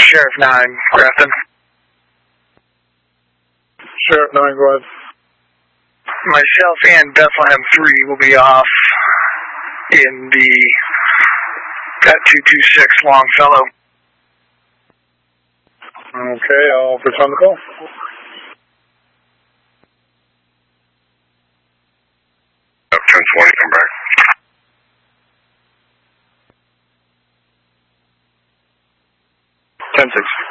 Sheriff 9, Grafton. Sheriff 9, go ahead. Myself and Bethlehem 3 will be off in the Pat 226 Longfellow. Okay, I'll return the call. 1020, come back. 10-6.